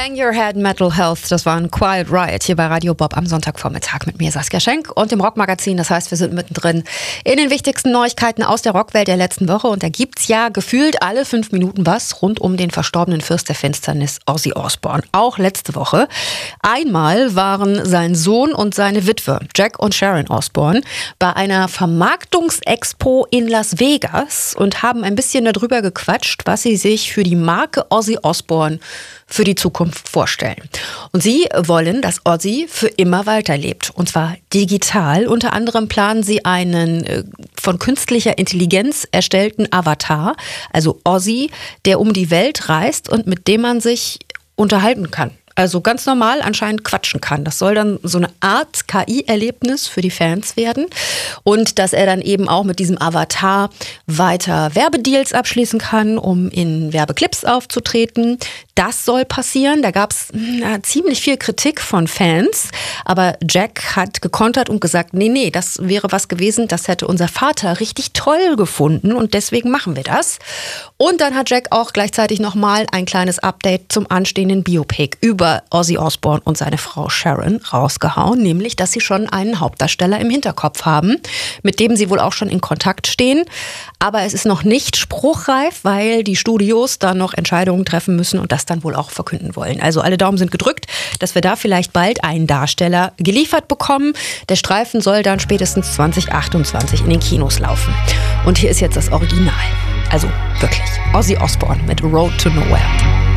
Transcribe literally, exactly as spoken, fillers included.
Bang Your Head, Mental Health, das war ein Quiet Riot hier bei Radio Bob am Sonntagvormittag mit mir, Saskia Schenk, und dem Rockmagazin. Das heißt, wir sind mittendrin in den wichtigsten Neuigkeiten aus der Rockwelt der letzten Woche. Und da gibt's ja gefühlt alle fünf Minuten was rund um den verstorbenen Fürst der Finsternis, Ozzy Osbourne. Auch letzte Woche. Einmal waren sein Sohn und seine Witwe, Jack und Sharon Osbourne, bei einer Vermarktungsexpo in Las Vegas und haben ein bisschen darüber gequatscht, was sie sich für die Marke Ozzy Osbourne für die Zukunft vorstellen. Und sie wollen, dass Ozzy für immer weiterlebt. Und zwar digital. Unter anderem planen sie einen äh, von künstlicher Intelligenz erstellten Avatar, also Ozzy, der um die Welt reist und mit dem man sich unterhalten kann. Also ganz normal anscheinend quatschen kann. Das soll dann so eine Art K I-Erlebnis für die Fans werden. Und dass er dann eben auch mit diesem Avatar weiter Werbedeals abschließen kann, um in Werbeclips aufzutreten. Das soll passieren. Da gab es ziemlich viel Kritik von Fans. Aber Jack hat gekontert und gesagt, nee, nee, das wäre was gewesen, das hätte unser Vater richtig toll gefunden und deswegen machen wir das. Und dann hat Jack auch gleichzeitig nochmal ein kleines Update zum anstehenden Biopic über Ozzy Osbourne und seine Frau Sharon rausgehauen, nämlich, dass sie schon einen Hauptdarsteller im Hinterkopf haben, mit dem sie wohl auch schon in Kontakt stehen. Aber es ist noch nicht spruchreif, weil die Studios da noch Entscheidungen treffen müssen und das dann wohl auch verkünden wollen. Also alle Daumen sind gedrückt, dass wir da vielleicht bald einen Darsteller geliefert bekommen. Der Streifen soll dann spätestens zwanzig achtundzwanzig in den Kinos laufen. Und hier ist jetzt das Original. Also wirklich, Ozzy Osbourne mit Road to Nowhere.